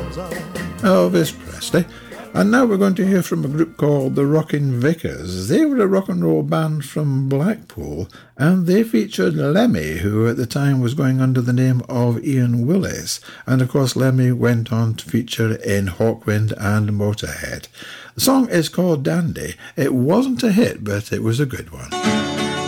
Elvis Presley. And now we're going to hear from a group called the Rockin' Vickers. They were a rock and roll band from Blackpool, and they featured Lemmy, who at the time was going under the name of Ian Willis. And of course Lemmy went on to feature in Hawkwind and Motorhead. The song is called Dandy. It wasn't a hit, but it was a good one.